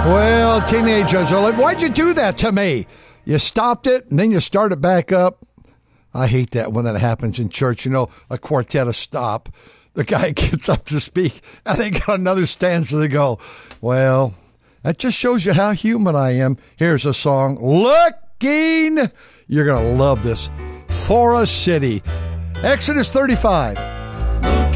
Well, teenagers are like, why'd you do that to me? You stopped it, and then you start it back up. I hate that when that happens in church. You know, a quartet of stop. The guy gets up to speak, and they got another stanza to go. Well, that just shows you how human I am. Here's a song, Looking. You're going to love this. For a City. Exodus 35.